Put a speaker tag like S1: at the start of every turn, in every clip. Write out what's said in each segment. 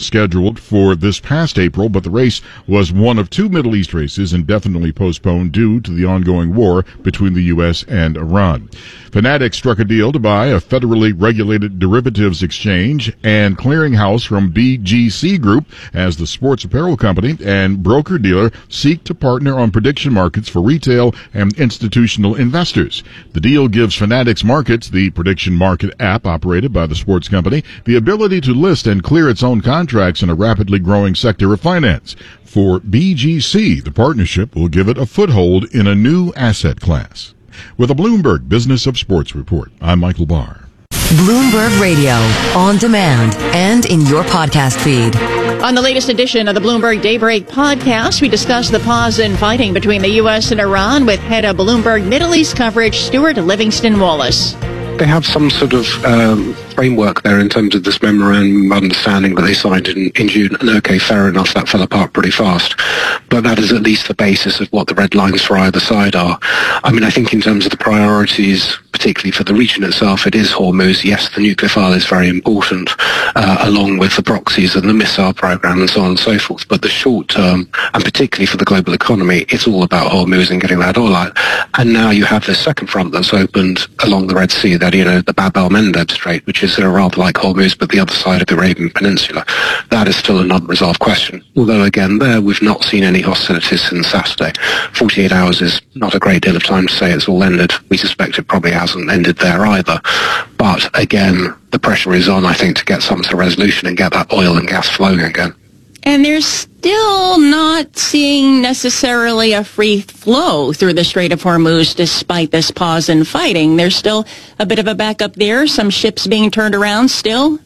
S1: scheduled for this past April, but the race was one of two Middle East races indefinitely postponed due to the ongoing war between the U.S. and Iran. Fanatics struck a deal to buy a federally regulated derivatives exchange and clearinghouse from BGC Group as the sports apparel company and broker-dealer seek to partner on prediction markets for retail and institutional investors. The deal gives Fanatics Markets, the prediction market app operated by the sports company, the ability to list and clear its own contracts in a rapidly growing sector of finance. For BGC, the partnership will give it a foothold in a new asset class. With a Bloomberg Business of Sports report, I'm Michael Barr.
S2: Bloomberg Radio, on demand and in your podcast feed.
S3: On the latest edition of the Bloomberg Daybreak podcast, we discuss the pause in fighting between the U.S. and Iran with head of Bloomberg Middle East coverage, Stuart Livingston Wallace.
S4: They have some sort of framework there in terms of this memorandum of understanding that they signed in June. And okay, fair enough, that fell apart pretty fast. But that is at least the basis of what the red lines for either side are. I mean, I think in terms of the priorities, particularly for the region itself, it is Hormuz. Yes, the nuclear file is very important, along with the proxies and the missile program and so on and so forth. But the short term, and particularly for the global economy, it's all about Hormuz and getting that oil out. And now you have this second front that's opened along the Red Sea, that, the Bab el-Mandeb Strait, which is rather like Hormuz, but the other side of the Arabian Peninsula. That is still an unresolved question. Although, again, there we've not seen any hostilities since Saturday. 48 hours is not a great deal of time to say it's all ended. We suspect it probably hasn't ended there either. But, again, the pressure is on, I think, to get some sort of resolution and get that oil and gas flowing again.
S3: And they're still not seeing necessarily a free flow through the Strait of Hormuz despite this pause in fighting. There's still a bit of a backup there, some ships being turned around still.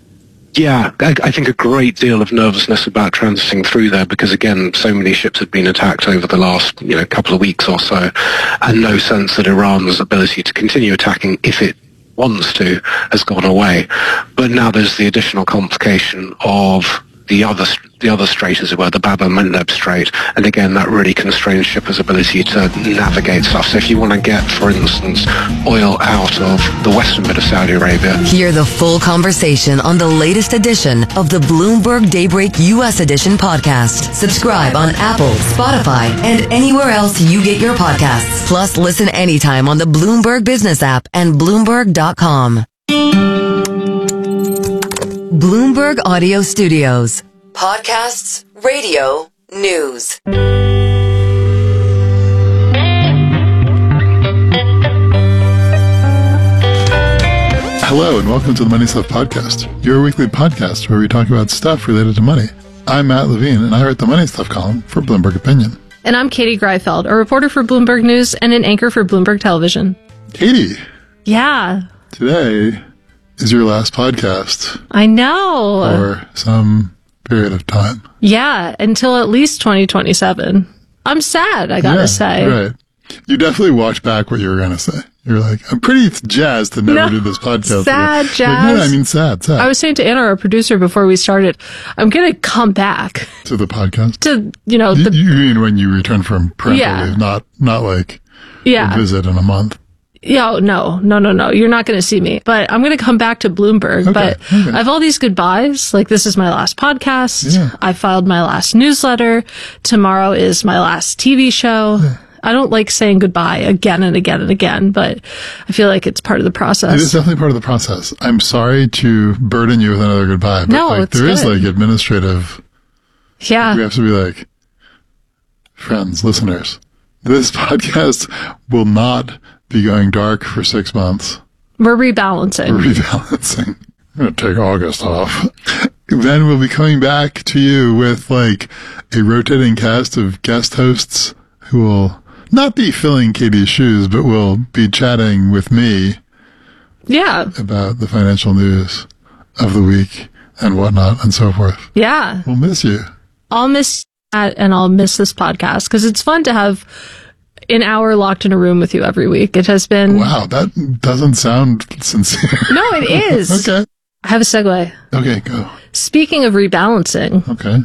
S4: Yeah, I think a great deal of nervousness about transiting through there because, again, so many ships have been attacked over the last, couple of weeks or so, and no sense that Iran's ability to continue attacking, if it wants to, has gone away. But now there's the additional complication of the other strait, as it were, the Bab el-Mandeb Strait, and again, that really constrains shippers' ability to navigate stuff. So if you want to get, for instance, oil out of the western bit of Saudi Arabia.
S2: Hear the full conversation on the latest edition of the Bloomberg Daybreak U.S. Edition podcast. Subscribe on Apple, Spotify, and anywhere else you get your podcasts. Plus, listen anytime on the Bloomberg Business app and Bloomberg.com. Bloomberg Audio Studios. Podcasts, radio, news.
S5: Hello and welcome to the Money Stuff Podcast, your weekly podcast where we talk about stuff related to money. I'm Matt Levine and I write the Money Stuff column for Bloomberg Opinion.
S6: And I'm Katie Greifeld, a reporter for Bloomberg News and an anchor for Bloomberg Television.
S5: Katie.
S6: Yeah.
S5: Today is your last podcast.
S6: I know.
S5: For some period of time.
S6: Yeah, until at least 2027. I'm sad, I gotta say.
S5: Right. You definitely walked back what you were gonna say. You're like, I'm pretty jazzed to never do this podcast.
S6: Sad, jazz.
S5: Like, no, I mean sad.
S6: I was saying to Anna, our producer, before we started, I'm gonna come back.
S5: To the podcast?
S6: To,
S5: you mean when you return from parental leave, not like a visit in a month.
S6: Yeah, no. You're not going to see me. But I'm going to come back to Bloomberg. But I have all these goodbyes. Like, this is my last podcast. Yeah. I filed my last newsletter. Tomorrow is my last TV show. Yeah. I don't like saying goodbye again and again and again, but I feel like it's part of the process.
S5: It is definitely part of the process. I'm sorry to burden you with another goodbye, but there is administrative.
S6: Yeah.
S5: We have to be like, friends, listeners, this podcast will not be going dark for 6 months.
S6: We're rebalancing.
S5: I'm going to take August off. Then we'll be coming back to you with like a rotating cast of guest hosts who will not be filling Katie's shoes, but will be chatting with me.
S6: Yeah.
S5: About the financial news of the week and whatnot and so forth.
S6: Yeah.
S5: We'll miss you.
S6: I'll miss that and I'll miss this podcast because it's fun to have an hour locked in a room with you every week. It has been...
S5: Wow, that doesn't sound sincere.
S6: No, it is.
S5: Okay.
S6: I have a segue.
S5: Okay, go.
S6: Speaking of rebalancing.
S5: Okay.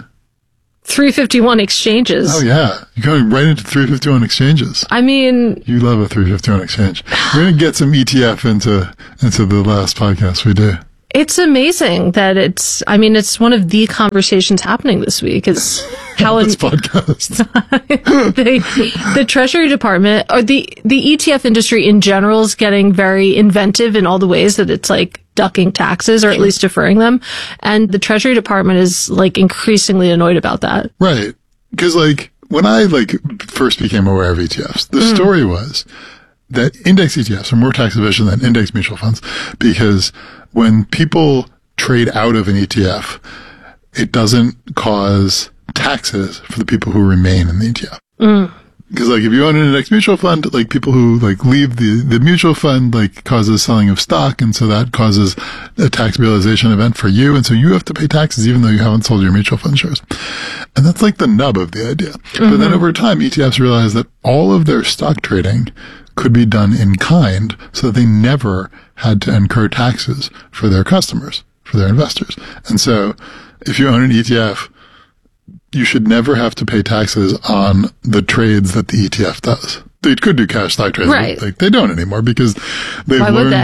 S6: 351 exchanges.
S5: Oh, yeah. You're going right into 351 exchanges.
S6: I mean...
S5: You love a 351 exchange. We're going to get some ETF into the last podcast we do.
S6: It's amazing that it's one of the conversations happening this week is how
S5: this podcast.
S6: the Treasury Department or the ETF industry in general is getting very inventive in all the ways that it's like ducking taxes or at least deferring them. And the Treasury Department is like increasingly annoyed about that.
S5: Right. Because like when I like first became aware of ETFs, the story was that index ETFs are more tax efficient than index mutual funds because when people trade out of an ETF, it doesn't cause taxes for the people who remain in the ETF. Because like if you own an index mutual fund, like people who like leave the mutual fund like causes selling of stock, and so that causes a tax realization event for you, and so you have to pay taxes even though you haven't sold your mutual fund shares. And that's like the nub of the idea. But then over time, ETFs realize that all of their stock trading could be done in kind, so that they never had to incur taxes for their customers, for their investors. And so if you own an ETF, you should never have to pay taxes on the trades that the ETF does. They could do cash stock trades,
S6: right?
S5: But like they don't anymore because they've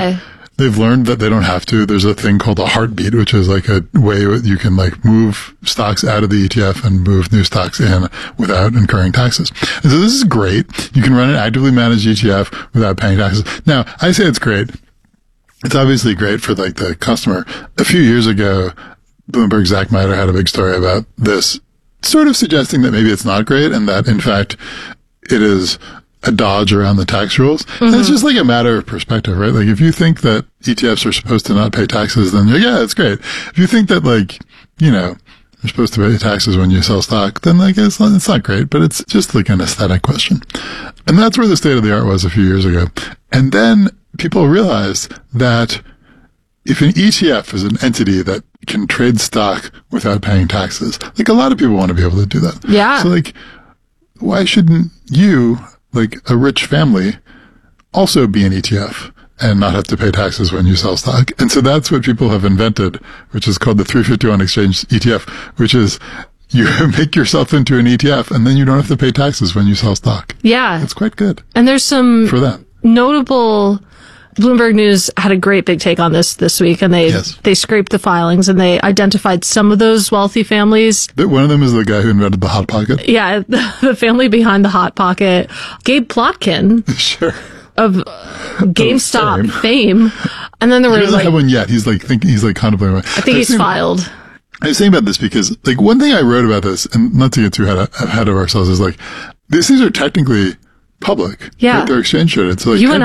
S5: learned that they don't have to. There's a thing called a heartbeat, which is like a way you can like move stocks out of the ETF and move new stocks in without incurring taxes. And so this is great. You can run an actively managed ETF without paying taxes. Now, I say it's great. It's obviously great for like the customer. A few years ago, Bloomberg's Zach Miter had a big story about this, sort of suggesting that maybe it's not great and that in fact it is a dodge around the tax rules. And it's just like a matter of perspective, right? Like if you think that ETFs are supposed to not pay taxes, then you're, yeah, it's great. If you think that like, you know, you're supposed to pay taxes when you sell stock, then like it's not great, but it's just like an aesthetic question. And that's where the state of the art was a few years ago. And then people realized that if an ETF is an entity that can trade stock without paying taxes, like a lot of people want to be able to do that.
S6: Yeah.
S5: So like, why shouldn't you, like a rich family, also be an ETF and not have to pay taxes when you sell stock? And so that's what people have invented, which is called the 351 Exchange ETF, which is you make yourself into an ETF and then you don't have to pay taxes when you sell stock.
S6: Yeah.
S5: It's quite good.
S6: And there's some
S5: for them.
S6: Notable Bloomberg News had a great big take on this week, and they scraped the filings and they identified some of those wealthy families.
S5: One of them is the guy who invented the Hot Pocket.
S6: Yeah, the family behind the Hot Pocket, Gabe Plotkin.
S5: Sure.
S6: Of GameStop fame. And then there were
S5: he doesn't have one yet. He's like contemplating.
S6: I think he's filed.
S5: I was saying about this because like one thing I wrote about this, and not to get too ahead of ourselves, is like these things are technically public.
S6: Yeah.
S5: They're exchange traded. So like
S6: you and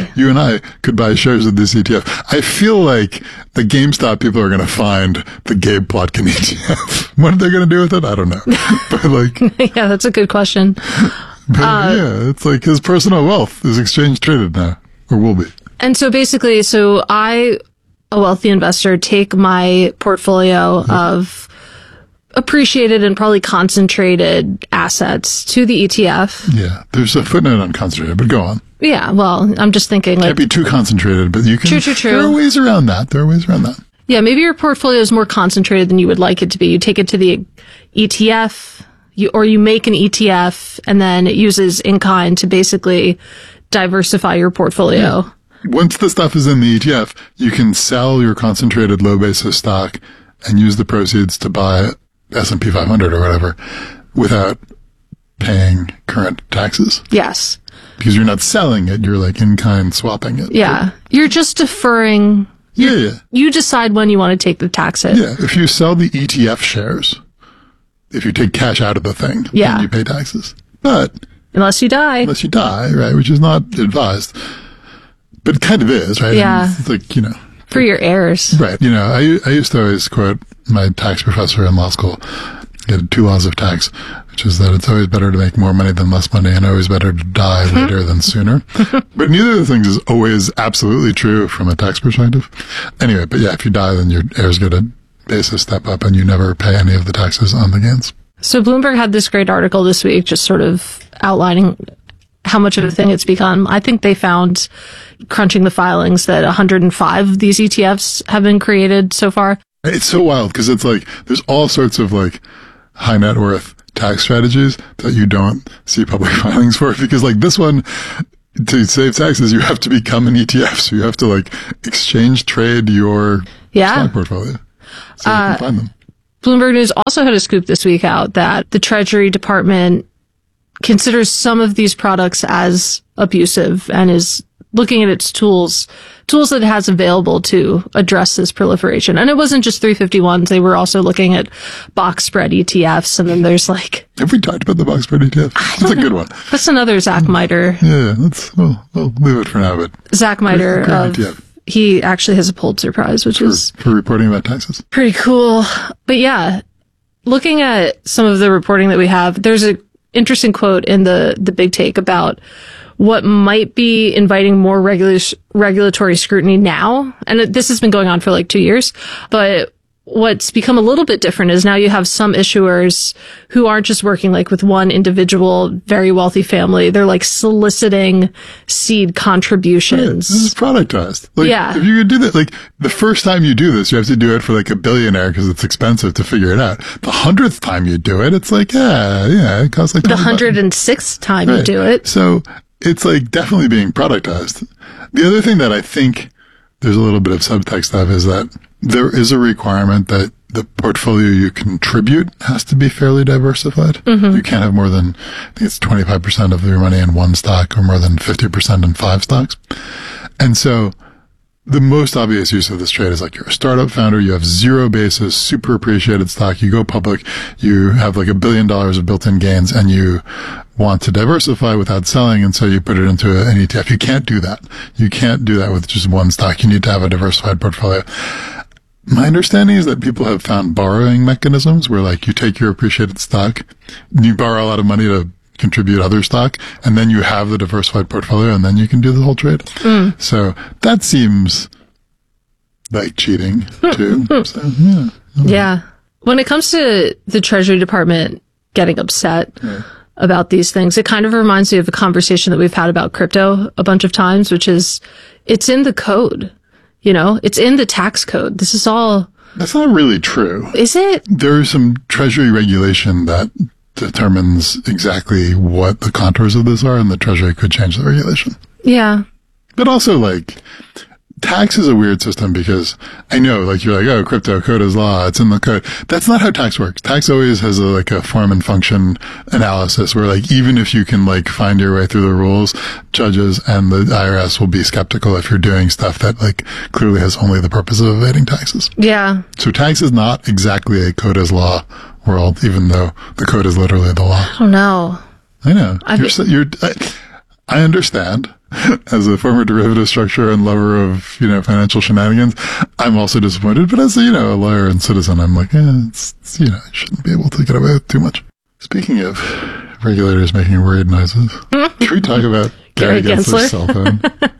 S6: I
S5: could buy shares of this ETF. I feel like the GameStop people are going to find the Gabe Plotkin ETF. What are they going to do with it? I don't know. But like,
S6: yeah, that's a good question.
S5: But yeah, it's like his personal wealth is exchange traded now, or will be.
S6: And so basically, I, a wealthy investor, take my portfolio of appreciated and probably concentrated assets to the ETF.
S5: Yeah, there's a footnote on concentrated, but go on.
S6: Yeah, well, I'm just thinking like...
S5: Can't be too concentrated, but you can...
S6: True.
S5: There are ways around that.
S6: Yeah, maybe your portfolio is more concentrated than you would like it to be. You take it to the ETF, or you make an ETF, and then it uses in-kind to basically diversify your portfolio.
S5: Yeah. Once the stuff is in the ETF, you can sell your concentrated low basis stock and use the proceeds to buy S&P 500 or whatever without paying current taxes.
S6: Yes.
S5: Because you're not selling it, you're like in-kind swapping it.
S6: Yeah. You're just deferring.
S5: Yeah.
S6: You decide when you want to take the tax hit.
S5: Yeah. If you sell the ETF shares, if you take cash out of the thing, then you pay taxes. But
S6: unless you die,
S5: right? Which is not advised. But it kind of is, right?
S6: Yeah.
S5: It's like, you know.
S6: For your heirs.
S5: Right. You know, I used to always quote my tax professor in law school. He had 2 laws of tax, which is that it's always better to make more money than less money and always better to die later than sooner. But neither of the things is always absolutely true from a tax perspective. Anyway, but yeah, if you die, then your heirs get a basis step up and you never pay any of the taxes on the gains.
S6: So Bloomberg had this great article this week just sort of outlining how much of a thing it's become. I think they found, crunching the filings, that 105 of these ETFs have been created so far.
S5: It's so wild because it's like there's all sorts of like high net worth tax strategies that you don't see public filings for, because like this one, to save taxes, you have to become an ETF. So you have to like exchange trade your
S6: Yeah.
S5: stock portfolio. So you can find them.
S6: Bloomberg News also had a scoop this week out that the Treasury Department considers some of these products as abusive and is looking at its tools that it has available to address this proliferation. And it wasn't just 351s. They were also looking at box spread ETFs. And then there's like...
S5: Have we talked about the box spread ETF? That's a good one.
S6: That's another Zach Miter.
S5: Yeah, we'll leave it for now. But
S6: Zach Miter, he actually has a Pulitzer Prize, which is...
S5: For reporting about taxes.
S6: Pretty cool. But yeah, looking at some of the reporting that we have, there's an interesting quote in the Big Take about what might be inviting more regulatory scrutiny now. And this has been going on for like 2 years. But what's become a little bit different is now you have some issuers who aren't just working like with one individual, very wealthy family. They're like soliciting seed contributions.
S5: Right. This is productized. Like,
S6: yeah.
S5: If you could do that, like the first time you do this, you have to do it for like a billionaire because it's expensive to figure it out. The 100th time you do it, it's like, it costs like
S6: the 106th time you do it.
S5: So it's like definitely being productized. The other thing that I think there's a little bit of subtext of is that there is a requirement that the portfolio you contribute has to be fairly diversified. Mm-hmm. You can't have more than, I think it's 25% of your money in one stock or more than 50% in 5 stocks. And so the most obvious use of this trade is like you're a startup founder, you have zero basis, super appreciated stock, you go public, you have like $1 billion of built-in gains and you want to diversify without selling, and so you put it into an ETF. You can't do that. You can't do that with just one stock. You need to have a diversified portfolio. My understanding is that people have found borrowing mechanisms where like you take your appreciated stock, you borrow a lot of money to contribute other stock, and then you have the diversified portfolio, and then you can do the whole trade. Mm. So that seems like cheating too. So, yeah.
S6: Yeah. When it comes to the Treasury Department getting upset about these things, it kind of reminds me of a conversation that we've had about crypto a bunch of times, which is it's in the code. You know, it's in the tax code. This is all...
S5: That's not really true.
S6: Is it?
S5: There is some Treasury regulation that determines exactly what the contours of this are, and the Treasury could change the regulation.
S6: Yeah.
S5: But also, like, tax is a weird system because I know, like, you're like, oh, crypto, code is law, it's in the code. That's not how tax works. Tax always has a form and function analysis where, like, even if you can, like, find your way through the rules, judges and the IRS will be skeptical if you're doing stuff that, like, clearly has only the purpose of evading taxes.
S6: Yeah.
S5: So tax is not exactly a code is law world, even though the code is literally the law.
S6: I don't know.
S5: I know. I understand. As a former derivative structurer and lover of, financial shenanigans, I'm also disappointed. But as a lawyer and citizen, I'm like, it's I shouldn't be able to get away with too much. Speaking of regulators making worried noises, should we talk about Gary Gensler's cell phone?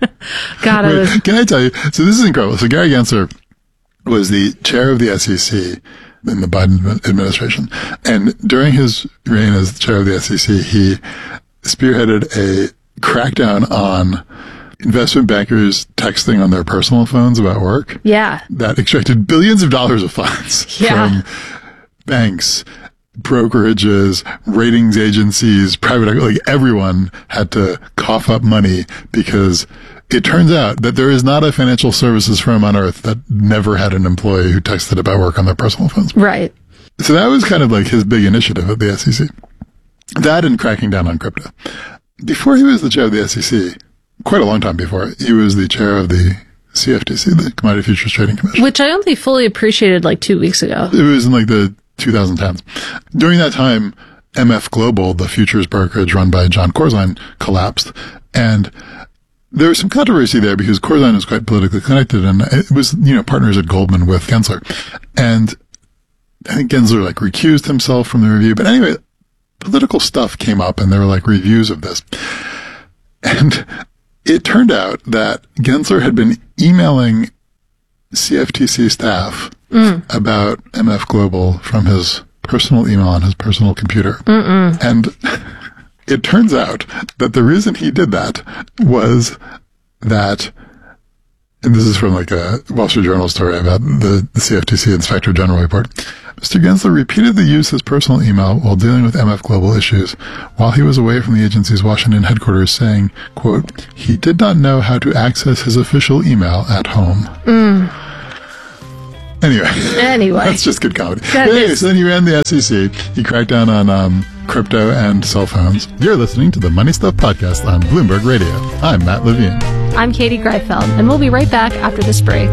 S5: Can I tell you? So this is incredible. So Gary Gensler was the chair of the SEC in the Biden administration. And during his reign as chair of the SEC, he spearheaded a crackdown on investment bankers texting on their personal phones about work.
S6: Yeah.
S5: That extracted billions of dollars of funds from banks, brokerages, ratings agencies, private equity. Like everyone had to cough up money because it turns out that there is not a financial services firm on earth that never had an employee who texted about work on their personal phones.
S6: Right.
S5: So that was kind of like his big initiative at the SEC. That and cracking down on crypto. Before he was the chair of the SEC, quite a long time before, he was the chair of the CFTC, the Commodity Futures Trading Commission.
S6: Which I only fully appreciated like 2 weeks ago.
S5: It was in like the 2010s. During that time, MF Global, the futures brokerage run by John Corzine, collapsed. And there was some controversy there because Corzine was quite politically connected, and it was, partners at Goldman with Gensler. And I think Gensler like recused himself from the review. But anyway, political stuff came up and there were like reviews of this. And it turned out that Gensler had been emailing CFTC staff about MF Global from his personal email on his personal computer. And it turns out that the reason he did that was that, and this is from like a Wall Street Journal story about the CFTC Inspector General report. Mr. Gensler repeatedly used his personal email while dealing with MF Global issues while he was away from the agency's Washington headquarters, saying, quote, he did not know how to access his official email at home. Anyway. That's just good comedy. So then he ran the SEC. He cracked down on crypto and cell phones. You're listening to the Money Stuff Podcast on Bloomberg Radio. I'm Matt Levine.
S6: I'm Katie Greifeld, and we'll be right back after this break.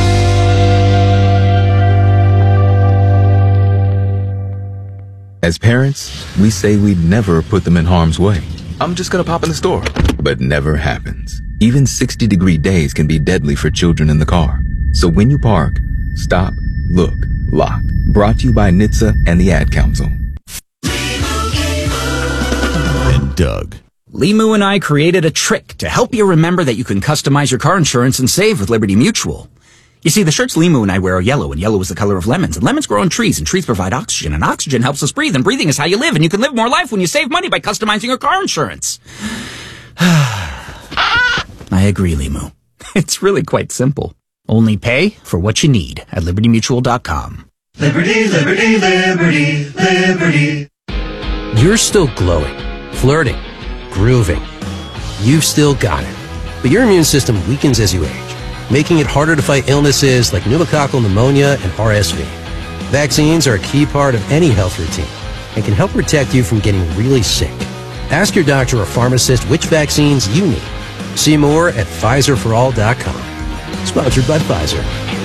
S7: As parents, we say we'd never put them in harm's way. I'm just gonna pop in the store. But never happens. Even 60-degree days can be deadly for children in the car. So when you park, stop, look, lock. Brought to you by NHTSA and the Ad Council.
S8: And Doug. Limu and I created a trick to help you remember that you can customize your car insurance and save with Liberty Mutual. You see, the shirts Limu and I wear are yellow, and yellow is the color of lemons, and lemons grow on trees, and trees provide oxygen, and oxygen helps us breathe, and breathing is how you live, and you can live more life when you save money by customizing your car insurance. I agree, Limu. It's really quite simple. Only pay for what you need at libertymutual.com.
S9: Liberty, liberty, liberty, liberty.
S10: You're still glowing, flirting, grooving. You've still got it. But your immune system weakens as you age, making it harder to fight illnesses like pneumococcal pneumonia and RSV. Vaccines are a key part of any health routine and can help protect you from getting really sick. Ask your doctor or pharmacist which vaccines you need. See more at PfizerForAll.com. Sponsored by Pfizer.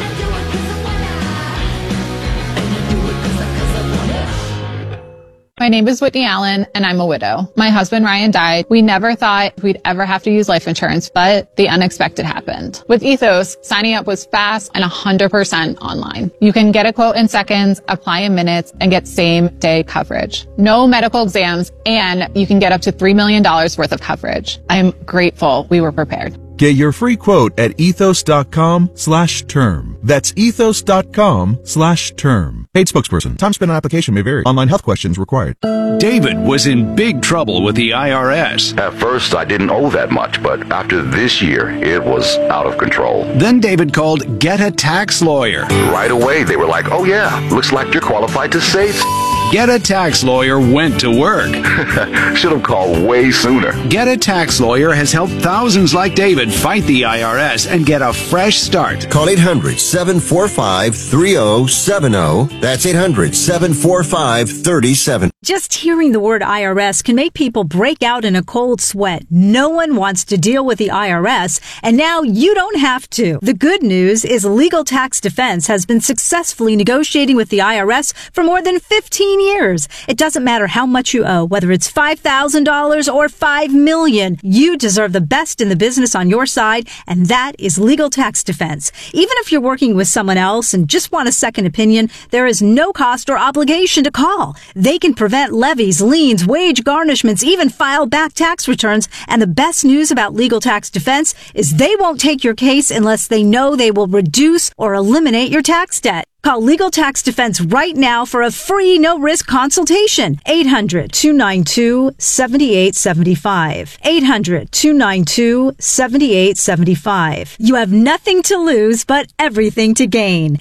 S11: My name is Whitney Allen, and I'm a widow. My husband, Ryan, died. We never thought we'd ever have to use life insurance, but the unexpected happened. With Ethos, signing up was fast and 100% online. You can get a quote in seconds, apply in minutes, and get same-day coverage. No medical exams, and you can get up to $3 million worth of coverage. I am grateful we were prepared.
S12: Get your free quote at ethos.com/term. That's ethos.com/term. Paid spokesperson. Time spent on application may vary. Online health questions required.
S13: David was in big trouble with the IRS.
S14: At first, I didn't owe that much, but after this year, it was out of control.
S13: Then David called Get a Tax Lawyer.
S14: Right away, they were like, oh yeah, looks like you're qualified to save.
S13: Get a Tax Lawyer went to work.
S14: Should have called way sooner.
S13: Get a Tax Lawyer has helped thousands like David fight the IRS and get a fresh start.
S15: Call 800-745-3070. That's 800-745-3070.
S16: Just hearing the word IRS can make people break out in a cold sweat. No one wants to deal with the IRS, and now you don't have to. The good news is Legal Tax Defense has been successfully negotiating with the IRS for more than 15 years. It doesn't matter how much you owe, whether it's $5,000 or $5 million. You deserve the best in the business on your side, and that is Legal Tax Defense. Even if you're working with someone else and just want a second opinion, there is no cost or obligation to call. They can prevent levies, liens, wage garnishments, even file back tax returns. And the best news about Legal Tax Defense is they won't take your case unless they know they will reduce or eliminate your tax debt. Call Legal Tax Defense right now for a free, no-risk consultation. 800-292-7875. 800-292-7875. You have nothing to lose, but everything to gain.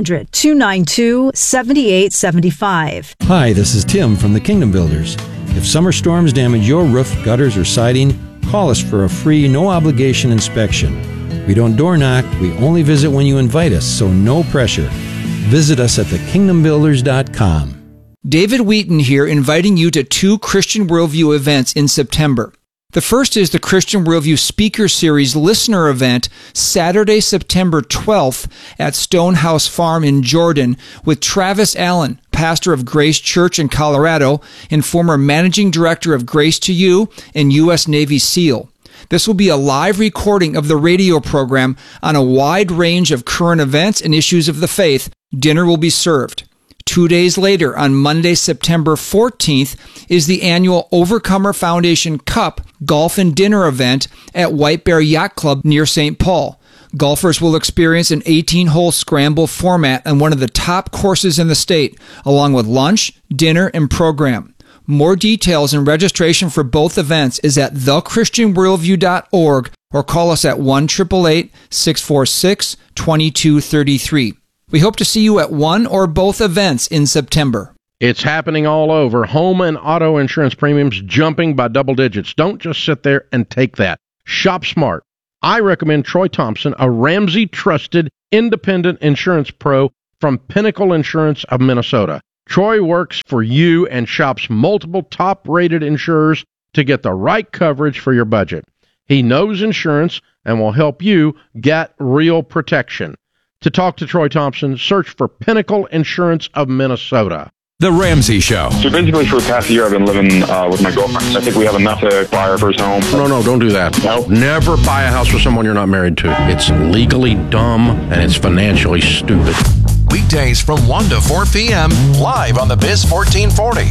S16: 800-292-7875.
S17: Hi, this is Tim from the Kingdom Builders. If summer storms damage your roof, gutters, or siding, call us for a free, no-obligation inspection. We don't door knock, we only visit when you invite us, so no pressure. Visit us at thekingdombuilders.com.
S18: David Wheaton here, inviting you to 2 Christian Worldview events in September. The first is the Christian Worldview Speaker Series listener event, Saturday, September 12th at Stonehouse Farm in Jordan with Travis Allen, pastor of Grace Church in Colorado and former managing director of Grace to You and U.S. Navy SEAL. This will be a live recording of the radio program on a wide range of current events and issues of the faith. Dinner will be served. 2 days later, on Monday, September 14th, is the annual Overcomer Foundation Cup Golf and Dinner event at White Bear Yacht Club near St. Paul. Golfers will experience an 18-hole scramble format on one of the top courses in the state, along with lunch, dinner, and program. More details and registration for both events is at thechristianworldview.org or call us at 1-888-646-2233. We hope to see you at one or both events in September.
S19: It's happening all over. Home and auto insurance premiums jumping by double digits. Don't just sit there and take that. Shop smart. I recommend Troy Thompson, a Ramsey trusted independent insurance pro from Pinnacle Insurance of Minnesota. Troy works for you and shops multiple top-rated insurers to get the right coverage for your budget. He knows insurance and will help you get real protection. To talk to Troy Thompson, search for Pinnacle Insurance of Minnesota.
S20: The Ramsey Show.
S21: So basically for the past year I've been living with my girlfriend. I think we have enough to buy our first home.
S19: No, don't do that.
S21: Nope.
S19: Never buy a house with someone you're not married to. It's legally dumb and it's financially stupid.
S20: Weekdays from 1 to 4 p.m. live on the Biz 1440.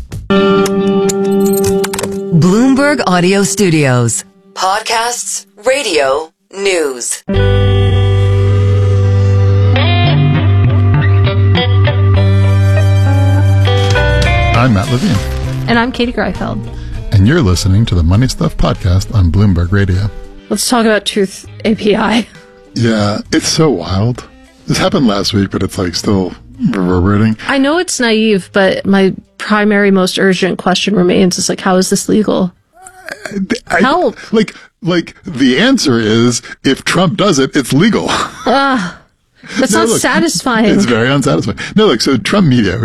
S2: Bloomberg Audio Studios. Podcasts, radio, news.
S5: I'm Matt Levine.
S6: And I'm Katie Greifeld.
S5: And you're listening to the Money Stuff Podcast on Bloomberg Radio.
S6: Let's talk about Truth API.
S5: Yeah, it's so wild. This happened last week, but it's like still reverberating.
S6: I know it's naive, but my primary, most urgent question remains is like, how is this legal? Help.
S5: Like the answer is, if Trump does it, it's legal.
S6: That's not satisfying.
S5: It's very unsatisfying. No, so Trump Media,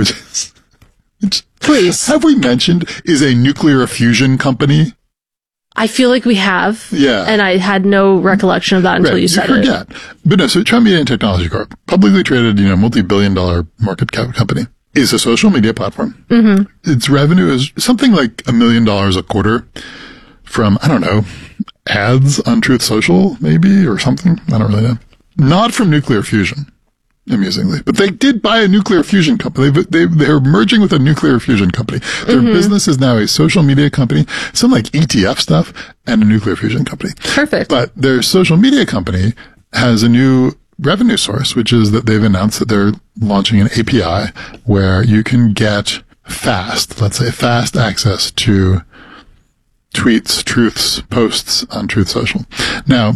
S6: please.
S5: Have we mentioned, is a nuclear fusion company?
S6: I feel like we have.
S5: Yeah.
S6: And I had no recollection of that until you said it.
S5: But no, so Trump Media and Technology Corp, publicly traded, multi-billion-dollar market cap company, is a social media platform. Mm-hmm. Its revenue is something like $1 million a quarter from, I don't know, ads on Truth Social, maybe, or something. I don't really know. Not from nuclear fusion, amusingly. But they did buy a nuclear fusion company. They're merging with a nuclear fusion company. Their business is now a social media company, some like ETF stuff, and a nuclear fusion company.
S6: Perfect.
S5: But their social media company has a new revenue source, which is that they've announced that they're launching an API where you can get fast access to tweets, truths, posts on Truth Social. Now,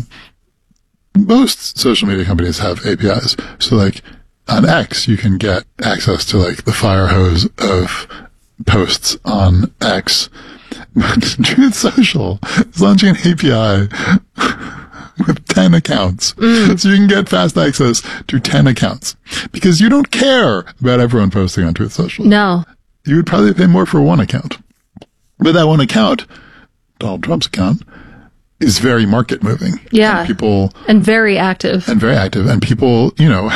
S5: most social media companies have APIs. So like on X, you can get access to like the fire hose of posts on X. But Truth Social is launching an API with 10 accounts. So you can get fast access to 10 accounts because you don't care about everyone posting on Truth Social.
S6: No.
S5: You would probably pay more for one account. But that one account, Donald Trump's account, is very market moving.
S6: Yeah. And very active.
S5: And people,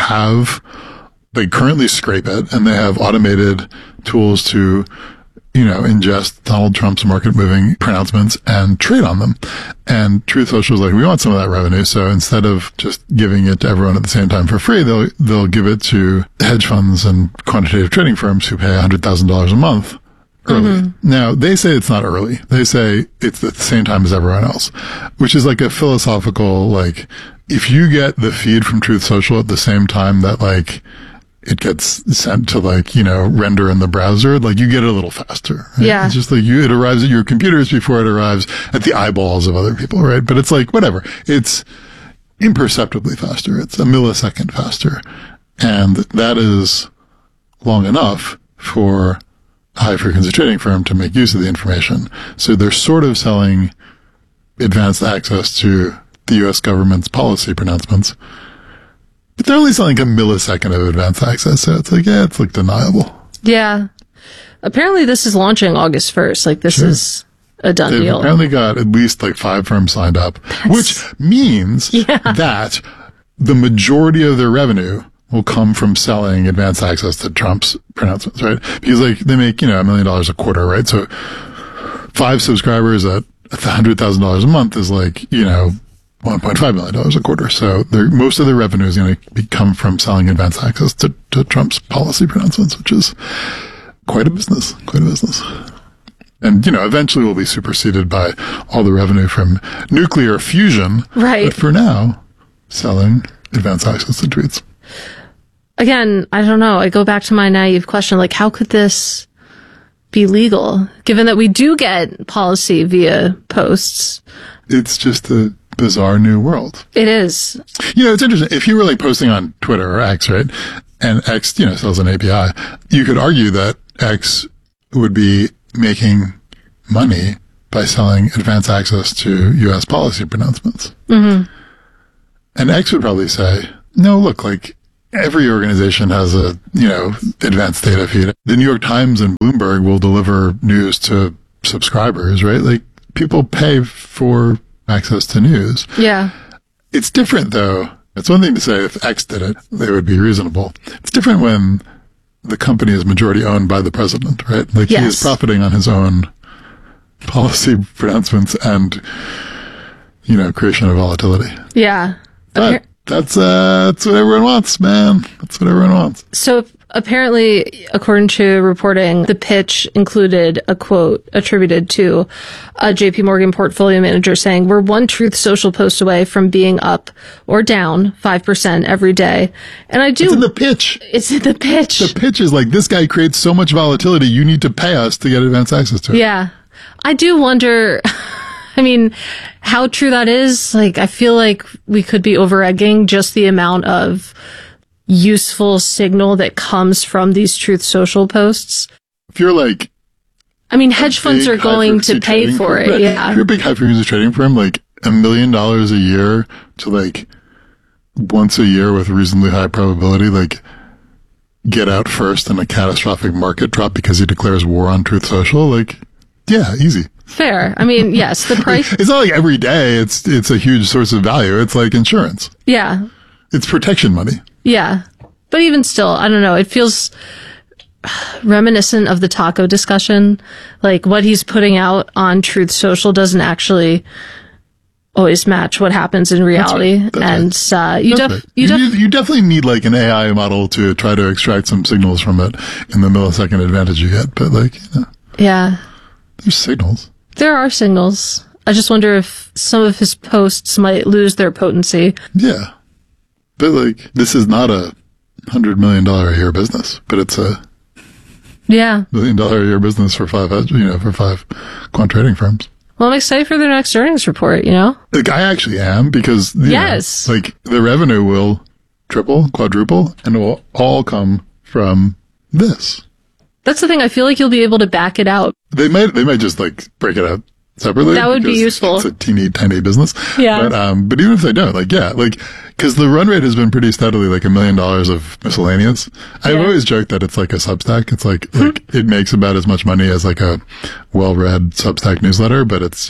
S5: they currently scrape it and they have automated tools to, ingest Donald Trump's market moving pronouncements and trade on them. And Truth Social is like, we want some of that revenue. So instead of just giving it to everyone at the same time for free, they'll give it to hedge funds and quantitative trading firms who pay $100,000 a month. Early. Mm-hmm. Now, they say it's not early. They say it's at the same time as everyone else, which is like a philosophical, like, if you get the feed from Truth Social at the same time that, like, it gets sent to, like, render in the browser, like, you get it a little faster. Right?
S6: Yeah.
S5: It's just like it arrives at your computers before it arrives at the eyeballs of other people, right? But it's like, whatever. It's imperceptibly faster. It's a millisecond faster. And that is long enough for high-frequency trading firm to make use of the information. So they're sort of selling advanced access to the U.S. government's policy pronouncements. But they're only selling a millisecond of advanced access, so it's like, it's like deniable.
S6: Yeah. Apparently this is launching August 1st. Like, this is a done
S5: They've
S6: deal.
S5: apparently got at least like 5 firms signed up, which means that the majority of their revenue will come from selling advanced access to Trump's pronouncements, right? Because like they make, $1 million a quarter, right? So 5 subscribers at $100,000 a month is like, $1.5 million a quarter. So most of their revenue is going to come from selling advanced access to Trump's policy pronouncements, which is quite a business. And, eventually will be superseded by all the revenue from nuclear fusion.
S6: Right.
S5: But for now, selling advanced access to tweets.
S6: Again, I don't know. I go back to my naive question, like, how could this be legal, given that we do get policy via posts?
S5: It's just a bizarre new world.
S6: It is.
S5: It's interesting. If you were like posting on Twitter or X, right, and X, sells an API, you could argue that X would be making money by selling advanced access to U.S. policy pronouncements. Mm-hmm. And X would probably say, no, look, like, every organization has a, advanced data feed. The New York Times and Bloomberg will deliver news to subscribers, right? Like, people pay for access to news.
S6: Yeah.
S5: It's different, though. It's one thing to say if X did it, they would be reasonable. It's different when the company is majority owned by the president, right? Like, yes. He is profiting on his own policy pronouncements and, creation of volatility.
S6: Yeah.
S5: But that's what everyone wants, man. That's what everyone wants.
S6: So apparently, according to reporting, the pitch included a quote attributed to a JP Morgan portfolio manager saying, "We're one Truth Social post away from being up or down 5% every day." And I do.
S5: It's in the pitch.
S6: It's in the pitch.
S5: The pitch is like, this guy creates so much volatility, you need to pay us to get advanced access to it.
S6: Yeah. I do wonder, how true that is. Like, I feel like we could be over-egging just the amount of useful signal that comes from these Truth Social posts.
S5: If you're like,
S6: hedge funds are going to pay for it. Yeah.
S5: If you're a big high-frequency trading firm, like $1 million a year to like once a year with reasonably high probability, like get out first in a catastrophic market drop because he declares war on Truth Social, like, yeah, easy.
S6: Fair. Yes, the price.
S5: It's not like every day it's a huge source of value. It's like insurance.
S6: Yeah.
S5: It's protection money.
S6: Yeah. But even still, I don't know. It feels reminiscent of the taco discussion. Like, what he's putting out on Truth Social doesn't actually always match what happens in reality. That's right. And
S5: you definitely need like an AI model to try to extract some signals from it in the millisecond advantage you get. But like,
S6: yeah.
S5: There's signals.
S6: There are signals. I just wonder if some of his posts might lose their potency.
S5: Yeah. But like, this is not a $100 million a year business, but it's a $1 million a year business for five quant trading firms.
S6: Well, I'm excited for their next earnings report,
S5: Like, I actually am, because the revenue will triple, quadruple, and it will all come from this.
S6: That's the thing. I feel like you'll be able to back it out.
S5: They might just like break it out separately.
S6: That would be useful.
S5: It's a teeny tiny business.
S6: Yeah.
S5: But even if they don't, because the run rate has been pretty steadily like $1 million of miscellaneous. I've always joked that it's like a Substack. It's like it makes about as much money as like a well-read Substack newsletter, but it's,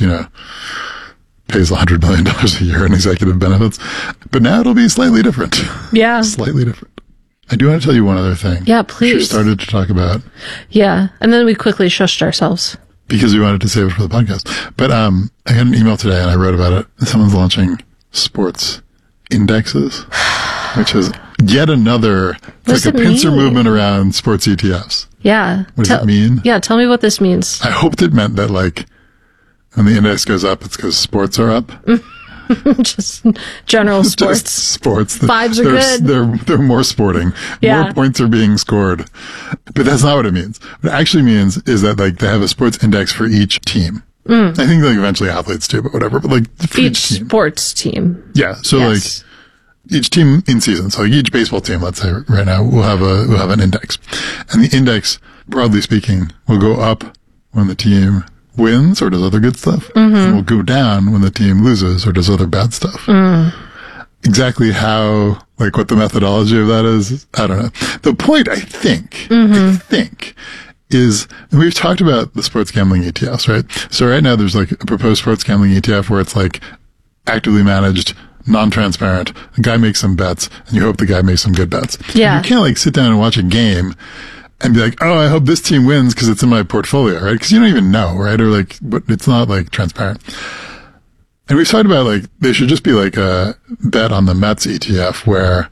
S5: pays $100 million a year in executive benefits. But now it'll be slightly different.
S6: Yeah.
S5: Slightly different. I do want to tell you one other thing.
S6: Yeah, please.
S5: We started to talk about.
S6: Yeah. And then we quickly shushed ourselves.
S5: Because we wanted to save it for the podcast. But I got an email today and I wrote about it. Someone's launching sports indexes, which is yet another, it's like a pincer movement around sports ETFs.
S6: Yeah.
S5: What does it mean?
S6: Yeah, tell me what this means.
S5: I hoped it meant that like when the index goes up, it's because sports are up.
S6: Just general sports.
S5: Just sports.
S6: Vibes are good.
S5: They're more sporting.
S6: Yeah.
S5: More points are being scored. But that's not what it means. What it actually means is that like they have a sports index for each team. I think like eventually athletes do, but whatever. But like for each team.
S6: Sports team.
S5: Yeah. So like each team in season. So like each baseball team, let's say right now, will have an index. And the index, broadly speaking, will go up when the team wins or does other good stuff, and will go down when the team loses or does other bad stuff. Exactly how, like what the methodology of that is, I don't know. The point, I think, is, and we've talked about the sports gambling ETFs, right? So right now there's like a proposed sports gambling ETF where it's like actively managed, non-transparent. A guy makes some bets and you hope the guy makes some good bets.
S6: Yeah.
S5: You can't like sit down and watch a game and be like, oh, I hope this team wins because it's in my portfolio, right? Because you don't even know, right? Or like, but it's not like transparent. And we've talked about like, they should just be like a bet on the Mets ETF where,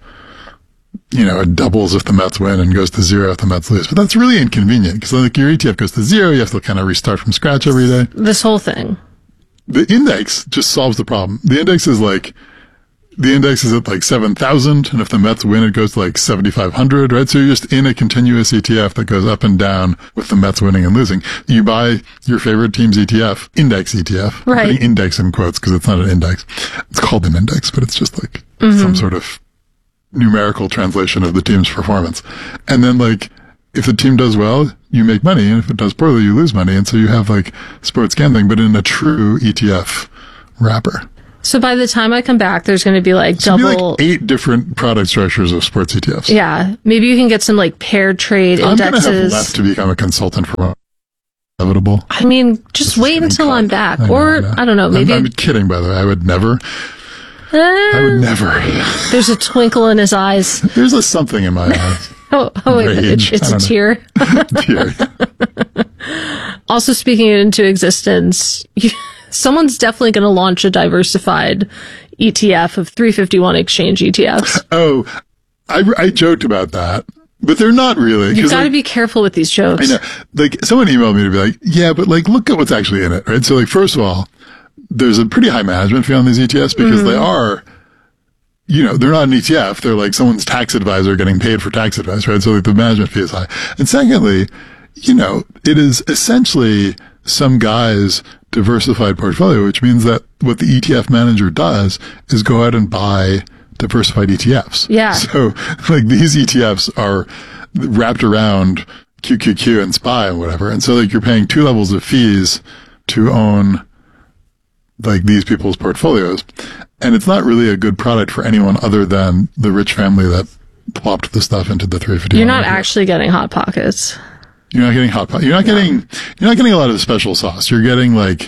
S5: it doubles if the Mets win and goes to zero if the Mets lose. But that's really inconvenient because like your ETF goes to zero, you have to kind of restart from scratch every day.
S6: This whole thing.
S5: The index just solves the problem. The index is at like 7,000, and if the Mets win, it goes to like 7,500, right? So you're just in a continuous ETF that goes up and down with the Mets winning and losing. You buy your favorite team's ETF, index ETF.
S6: Right.
S5: I'm putting index in quotes because it's not an index. It's called an index, but it's just like some sort of numerical translation of the team's performance. And then like, if the team does well, you make money, and if it does poorly, you lose money. And so you have like sports gambling, but in a true ETF wrapper.
S6: So by the time I come back, there's going to be like
S5: It's gonna be
S6: double...
S5: like 8 different product structures of sports ETFs.
S6: Yeah. Maybe you can get some like paired trade
S5: I'm going to have
S6: indexes.
S5: left to become a consultant for Inevitable.
S6: I mean, just wait until I'm back. Or, I don't know, maybe...
S5: I'm kidding, by the way. I would never. I would never.
S6: There's a twinkle in his eyes.
S5: There's something in my eyes.
S6: Oh wait, it's a tear. Also, speaking it into existence, someone's definitely going to launch a diversified ETF of 351 exchange ETFs.
S5: Oh, I joked about that, but they're not really.
S6: You've got to be careful with these jokes.
S5: I know. Like, someone emailed me to be like, yeah, but like, look at what's actually in it, right? So like, first of all, there's a pretty high management fee on these ETFs because they are, they're not an ETF. They're like someone's tax advisor getting paid for tax advice, right? So like the management fee is high. And secondly, it is essentially some guy's diversified portfolio, which means that what the ETF manager does is go out and buy diversified ETFs.
S6: Yeah.
S5: So like these ETFs are wrapped around QQQ and SPY and whatever. And so like you're paying 2 levels of fees to own like these people's portfolios. And it's not really a good product for anyone other than the rich family that plopped the stuff into the 350.
S6: You're not actually getting Hot Pockets.
S5: You're not getting Hot Pockets. You're not getting a lot of the special sauce. You're getting like,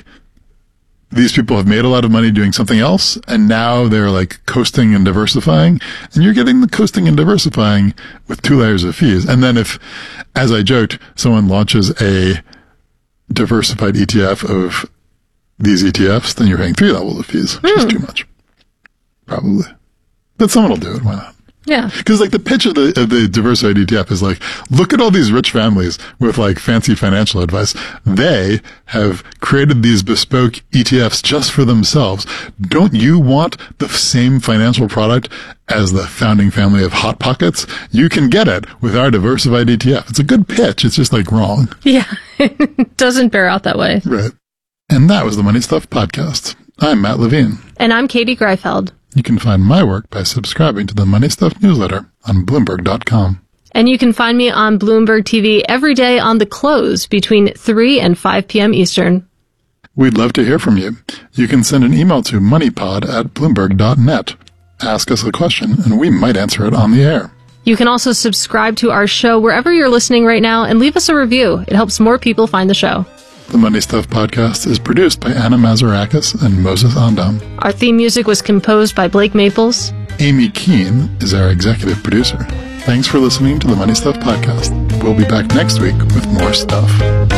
S5: these people have made a lot of money doing something else, and now they're like coasting and diversifying, and you're getting the coasting and diversifying with 2 layers of fees. And then if, as I joked, someone launches a diversified ETF of these ETFs, then you're paying 3 levels of fees, which is too much. Probably. But someone will do it. Why not?
S6: Yeah.
S5: Because like the pitch of the diversified ETF is like, look at all these rich families with like fancy financial advice. They have created these bespoke ETFs just for themselves. Don't you want the same financial product as the founding family of Hot Pockets? You can get it with our diversified ETF. It's a good pitch. It's just like wrong.
S6: Yeah. It doesn't bear out that way.
S5: Right. And that was the Money Stuff Podcast. I'm Matt Levine.
S6: And I'm Katie Greifeld.
S5: You can find my work by subscribing to the Money Stuff newsletter on Bloomberg.com.
S6: And you can find me on Bloomberg TV every day on The Close between 3 and 5 p.m. Eastern.
S5: We'd love to hear from you. You can send an email to moneypod@bloomberg.net. Ask us a question, and we might answer it on the air.
S6: You can also subscribe to our show wherever you're listening right now and leave us a review. It helps more people find the show.
S5: The Money Stuff Podcast is produced by Anna Mazarakis and Moses Andam.
S6: Our theme music was composed by Blake Maples.
S5: Amy Keene is our executive producer. Thanks for listening to the Money Stuff Podcast. We'll be back next week with more stuff.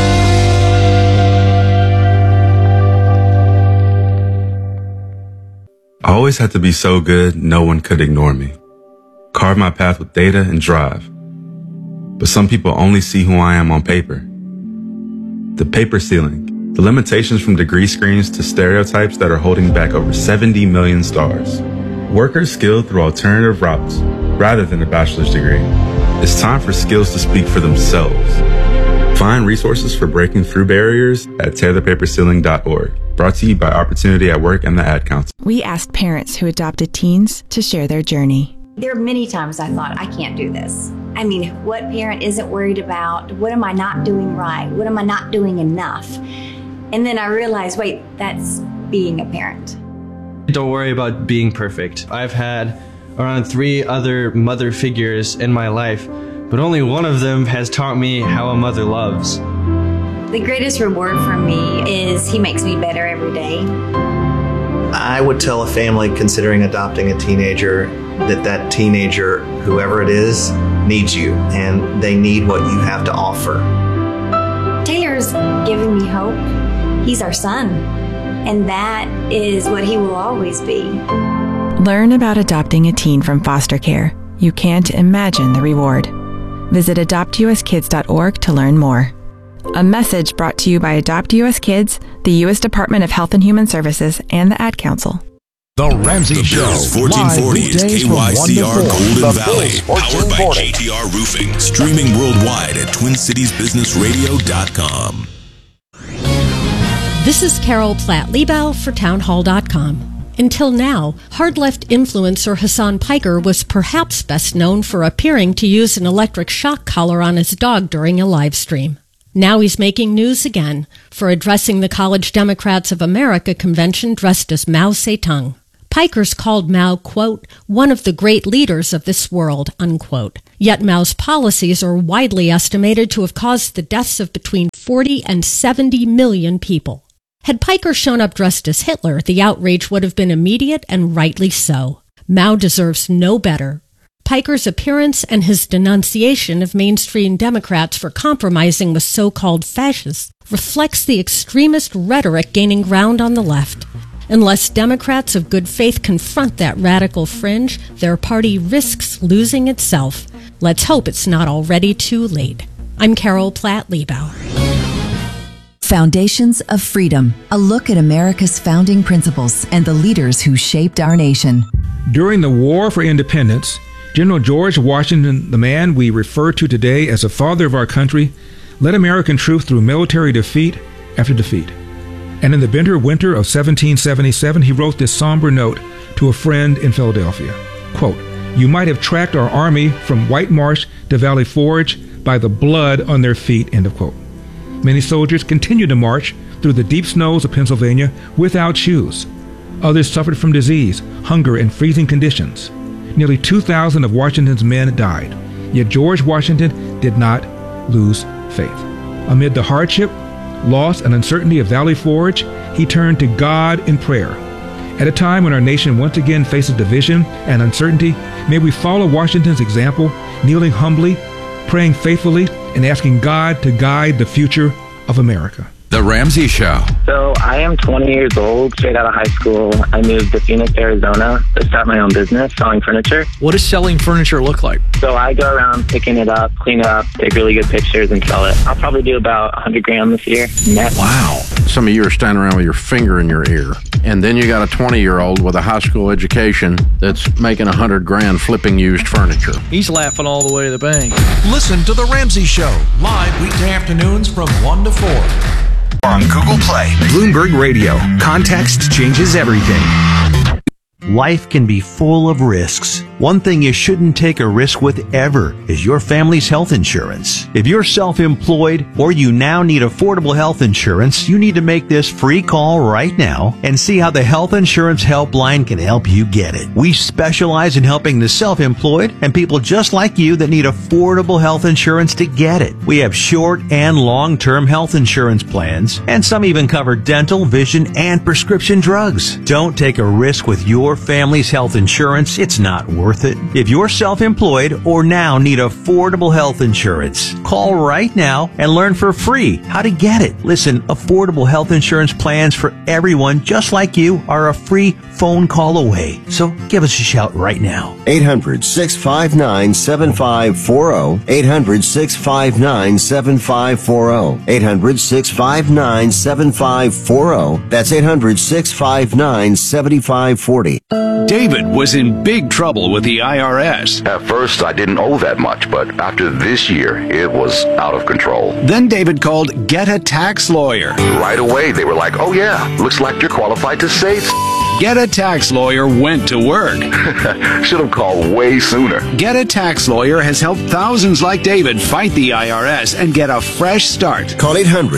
S1: I always had to be so good, no one could ignore me. Carve my path with data and drive. But some people only see who I am on paper. The paper ceiling, the limitations from degree screens to stereotypes that are holding back over 70 million stars. Workers skilled through alternative routes rather than a bachelor's degree. It's time for skills to speak for themselves. Find resources for breaking through barriers at tearthepaperceiling.org. Brought to you by Opportunity at Work and the Ad Council.
S22: We asked parents who adopted teens to share their journey.
S23: There are many times I thought, I can't do this. I mean, what parent isn't worried about? What am I not doing right? What am I not doing enough? And then I realized, wait, that's being a parent.
S24: Don't worry about being perfect. I've had around 3 other mother figures in my life, but only one of them has taught me how a mother loves.
S23: The greatest reward for me is he makes me better every day.
S25: I would tell a family considering adopting a teenager that teenager, whoever it is, needs you, and they need what you have to offer.
S23: Taylor's given me hope. He's our son, and that is what he will always be.
S22: Learn about adopting a teen from foster care. You can't imagine the reward. Visit adoptuskids.org to learn more. A message brought to you by Adopt US Kids, the U.S. Department of Health and Human Services, and the Ad Council.
S26: The Ramsey Show. 1440 is KYCR Golden Valley. Powered by JTR Roofing. Streaming worldwide at TwinCitiesBusinessRadio.com.
S27: This is Carol Platt-Liebau for Townhall.com. Until now, hard-left influencer Hassan Piker was perhaps best known for appearing to use an electric shock collar on his dog during a live stream. Now he's making news again for addressing the College Democrats of America convention dressed as Mao Zedong. Pikers called Mao, quote, one of the great leaders of this world, unquote. Yet Mao's policies are widely estimated to have caused the deaths of between 40 and 70 million people. Had Piker shown up dressed as Hitler, the outrage would have been immediate and rightly so. Mao deserves no better. Piker's appearance and his denunciation of mainstream Democrats for compromising with so-called fascists reflects the extremist rhetoric gaining ground on the left. Unless Democrats of good faith confront that radical fringe, their party risks losing itself. Let's hope it's not already too late. I'm Carol Platt-Liebauer.
S2: Foundations of Freedom, a look at America's founding principles and the leaders who shaped our nation.
S3: During the War for Independence, General George Washington, the man we refer to today as the father of our country, led American troops through military defeat after defeat. And in the bitter winter of 1777, he wrote this somber note to a friend in Philadelphia. Quote, "You might have tracked our army from White Marsh to Valley Forge by the blood on their feet," end of quote. Many soldiers continued to march through the deep snows of Pennsylvania without shoes. Others suffered from disease, hunger, and freezing conditions. Nearly 2,000 of Washington's men died. Yet George Washington did not lose faith. Amid the hardship, loss, and uncertainty of Valley Forge, he turned to God in prayer. At a time when our nation once again faces division and uncertainty, may we follow Washington's example, kneeling humbly, praying faithfully, and asking God to guide the future of America.
S26: The Ramsey Show.
S4: So I am 20 years old, straight out of high school. I moved to Phoenix, Arizona to start my own business selling furniture.
S7: What does selling furniture look like?
S4: So I go around picking it up, clean it up, take really good pictures, and sell it. I'll probably do about 100 grand this year net.
S19: Wow. Some of you are standing around with your finger in your ear. And then you got a 20-year-old with a high school education that's making 100 grand flipping used furniture.
S7: He's laughing all the way to the bank.
S26: Listen to The Ramsey Show, live weekday afternoons from 1 to 4. On Google Play.
S8: Bloomberg Radio. Context changes everything. Life can be full of risks. One thing you shouldn't take a risk with ever is your family's health insurance. If you're self-employed or you now need affordable health insurance, you need to make this free call right now and see how the Health Insurance Helpline can help you get it. We specialize in helping the self-employed and people just like you that need affordable health insurance to get it. We have short and long-term health insurance plans, and some even cover dental, vision, and prescription drugs. Don't take a risk with your family's health insurance. It's not worth it. If you're self-employed or now need affordable health insurance, call right now and learn for free how to get it. Listen, affordable health insurance plans for everyone just like you are a free phone call away. So give us a shout right now.
S15: 800-659-7540. 800-659-7540. 800-659-7540. That's 800-659-7540.
S13: David was in big trouble with the IRS.
S14: At first, I didn't owe that much, but after this year, it was out of control.
S13: Then David called Get a Tax Lawyer.
S14: Right away, they were like, "Oh yeah, looks like you're qualified to say."
S13: Get a Tax Lawyer went to work.
S14: Should have called way sooner.
S13: Get a Tax Lawyer has helped thousands like David fight the IRS and get a fresh start.
S15: Call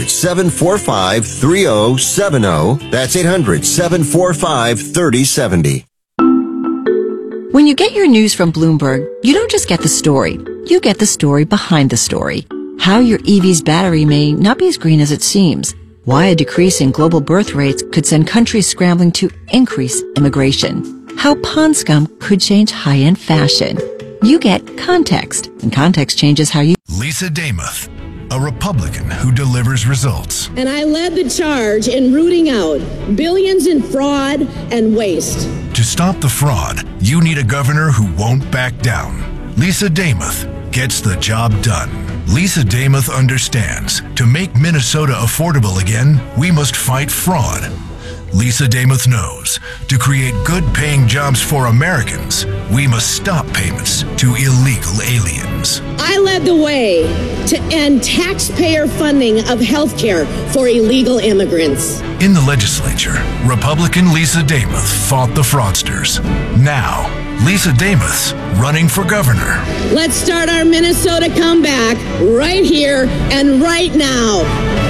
S15: 800-745-3070. That's 800-745-3070.
S9: When you get your news from Bloomberg, you don't just get the story. You get the story behind the story. How your EV's battery may not be as green as it seems. Why a decrease in global birth rates could send countries scrambling to increase immigration. How pond scum could change high-end fashion. You get context, and context changes how you...
S26: Lisa Damoth, a Republican who delivers results.
S10: And I led the charge in rooting out billions in fraud and waste.
S26: To stop the fraud, you need a governor who won't back down. Lisa Damoth gets the job done. Lisa Damoth understands. To make Minnesota affordable again, we must fight fraud. Lisa Damoth knows. To create good-paying jobs for Americans, we must stop payments to illegal aliens.
S10: I led the way to end taxpayer funding of health care for illegal immigrants.
S26: In the legislature, Republican Lisa Damoth fought the fraudsters. Now, Lisa Demuth, running for governor.
S10: Let's start our Minnesota comeback right here and right now.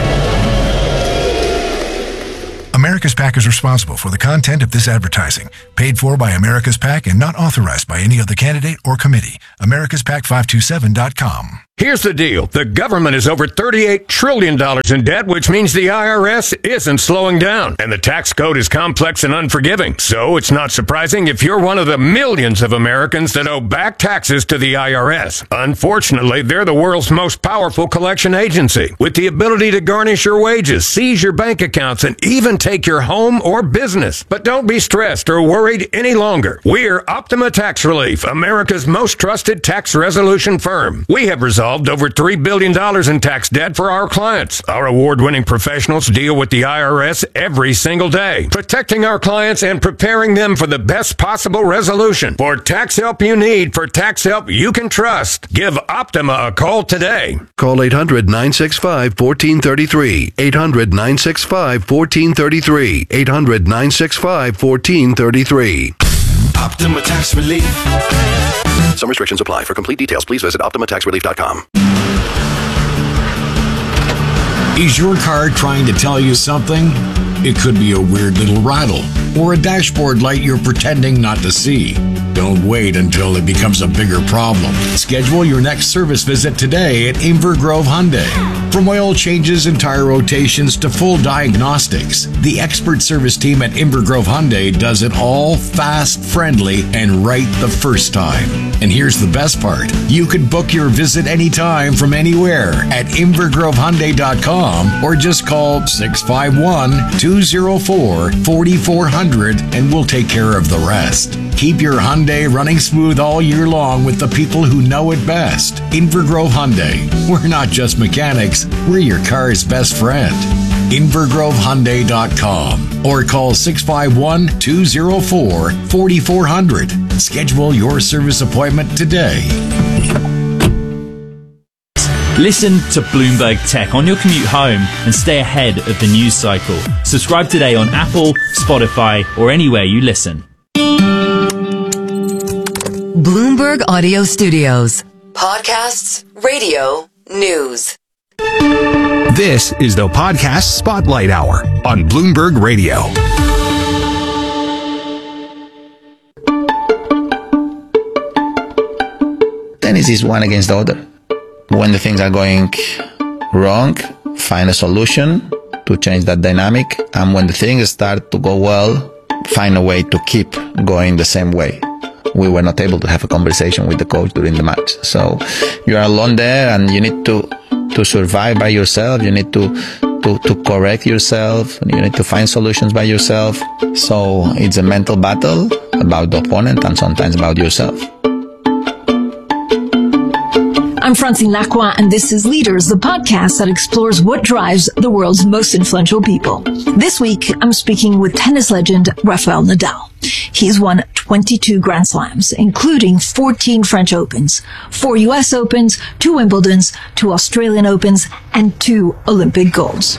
S26: America's PAC is responsible for the content of this advertising. Paid for by America's PAC and not authorized by any other candidate or committee. AmericasPAC527.com.
S11: Here's the deal. The government is over $38 trillion in debt, which means the IRS isn't slowing down. And the tax code is complex and unforgiving. So it's not surprising if you're one of the millions of Americans that owe back taxes to the IRS. Unfortunately, they're the world's most powerful collection agency, with the ability to garnish your wages, seize your bank accounts, and even take your home or business. But don't be stressed or worried any longer. We're Optima Tax Relief, America's most trusted tax resolution firm. We have resolved over $3 billion in tax debt for our clients. Our award-winning professionals deal with the IRS every single day, protecting our clients and preparing them for the best possible resolution. For tax help you need, for tax help you can trust, give Optima a call today.
S12: Call 800-965-1433. 800-965-1433. 800-965-1433.
S26: Optima Tax Relief.
S12: Some restrictions apply. For complete details, please visit OptimaTaxRelief.com.
S16: Is your car trying to tell you something? It could be a weird little rattle or a dashboard light you're pretending not to see. Don't wait until it becomes a bigger problem. Schedule your next service visit today at Inver Grove Hyundai. From oil changes and tire rotations to full diagnostics, the expert service team at Inver Grove Hyundai does it all fast, friendly, and right the first time. And here's the best part. You can book your visit anytime from anywhere at invergrovehyundai.com or just call 651-204-4400 and we'll take care of the rest. Keep your Hyundai running smooth all year long with the people who know it best. Inver Grove Hyundai. We're not just mechanics, we're your car's best friend. invergrovehyundai.com or call 651-204-4400. Schedule your service appointment today.
S17: Listen to Bloomberg Tech on your commute home and stay ahead of the news cycle. Subscribe today on Apple, Spotify, or anywhere you listen.
S2: Bloomberg Audio Studios. Podcasts, radio, news.
S26: This is the Podcast Spotlight Hour on Bloomberg Radio.
S18: Tennis is one against the other. When the things are going wrong, find a solution to change that dynamic. And when the things start to go well, find a way to keep going the same way. We were not able to have a conversation with the coach during the match. So you are alone there and you need to survive by yourself. You need to correct yourself. You need to find solutions by yourself. So it's a mental battle about the opponent and sometimes about yourself.
S20: I'm Francine Lacroix, and this is Leaders, the podcast that explores what drives the world's most influential people. This week, I'm speaking with tennis legend Rafael Nadal. He's won 22 Grand Slams, including 14 French Opens, 4 US Opens, 2 Wimbledons, 2 Australian Opens, and 2 Olympic golds.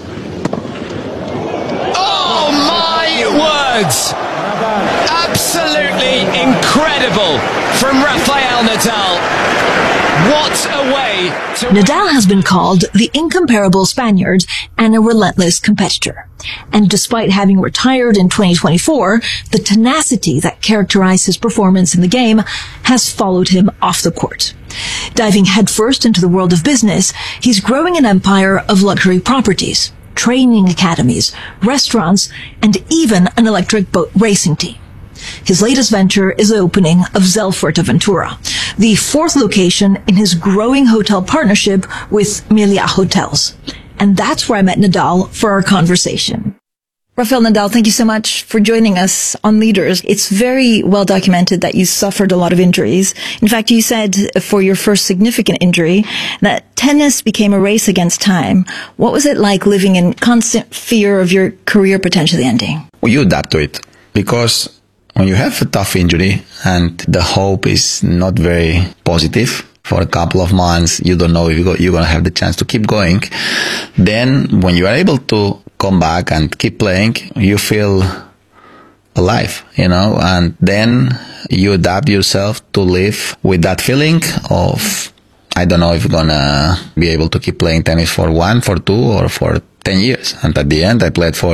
S21: Oh my words! Absolutely incredible from Rafael Nadal. What a way to...
S20: Nadal has been called the incomparable Spaniard and a relentless competitor. And despite having retired in 2024, the tenacity that characterized his performance in the game has followed him off the court. Diving headfirst into the world of business, he's growing an empire of luxury properties, training academies, restaurants, and even an electric boat racing team. His latest venture is the opening of Zel Fuerteventura, the 4th location in his growing hotel partnership with Meliá Hotels. And that's where I met Nadal for our conversation. Rafael Nadal, thank you so much for joining us on Leaders. It's very well documented that you suffered a lot of injuries. In fact, you said for your first significant injury that tennis became a race against time. What was it like living in constant fear of your career potentially ending?
S18: Well, you adapt to it because when you have a tough injury and the hope is not very positive for a couple of months, you don't know if you're going to have the chance to keep going. Then when you are able to come back and keep playing, you feel alive, and then you adapt yourself to live with that feeling of, I don't know if you're gonna be able to keep playing tennis for 1, for 2, or for 10 years. And at the end, I played for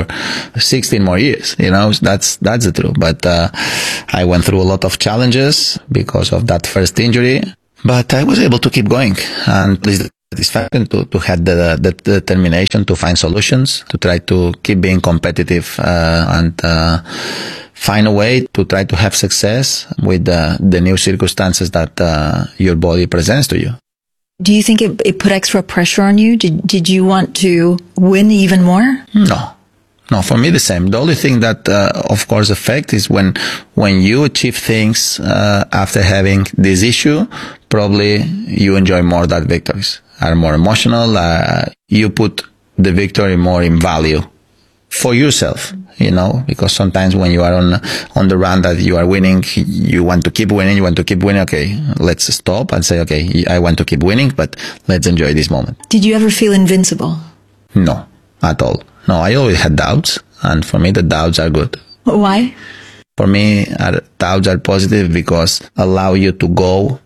S18: 16 more years, that's the truth. But, I went through a lot of challenges because of that first injury, but I was able to keep going. And this satisfaction to have the determination to find solutions, to try to keep being competitive, and, find a way to try to have success with the new circumstances that, your body presents to you.
S20: Do you think it put extra pressure on you? Did you want to win even more?
S18: No, for me the same. The only thing that, of course, affects is when you achieve things after having this issue, probably you enjoy more that victories, are more emotional. You put the victory more in value for yourself, because sometimes when you are on the run that you are winning, you want to keep winning. Okay, let's stop and say, okay, I want to keep winning, but let's enjoy this moment.
S20: Did you ever feel invincible?
S18: No, at all. No, I always had doubts, and for me the doubts are good.
S20: Why?
S18: For me, doubts are positive because allow you to go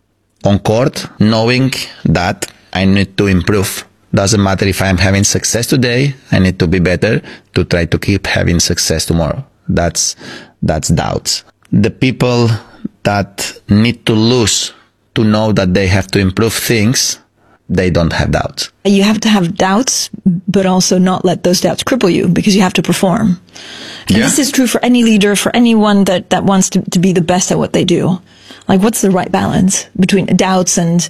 S18: on court knowing that I need to improve. Doesn't matter if I'm having success today, I need to be better to try to keep having success tomorrow. That's doubts. The people that need to lose to know that they have to improve things, they don't have doubts.
S20: You have to have doubts, but also not let those doubts cripple you because you have to perform. And this is true for any leader, for anyone that wants to be the best at what they do. Like, what's the right balance between doubts and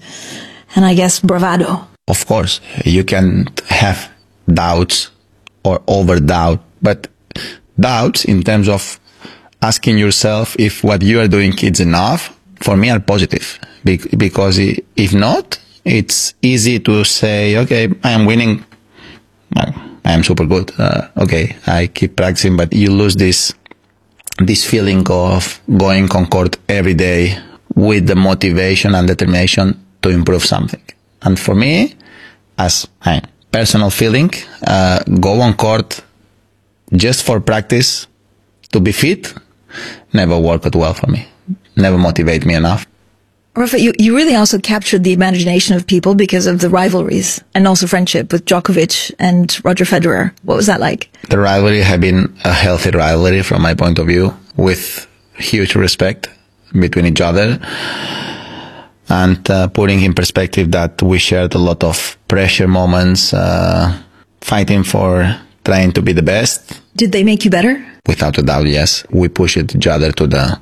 S20: I guess bravado?
S18: Of course, you can have doubts or over-doubt, but doubts in terms of asking yourself if what you are doing is enough, for me are positive. Because if not, it's easy to say, okay, I am winning, I am super good, okay, I keep practicing, but you lose this feeling of going on court every day with the motivation and determination to improve something. And for me, as a personal feeling, go on court just for practice to be fit never worked well for me, never motivate me enough.
S20: Rafa, you really also captured the imagination of people because of the rivalries and also friendship with Djokovic and Roger Federer. What was that like?
S18: The rivalry had been a healthy rivalry from my point of view, with huge respect between each other. And putting in perspective that we shared a lot of pressure moments, fighting for trying to be the best.
S20: Did they make you better?
S18: Without a doubt, yes. We pushed each other to the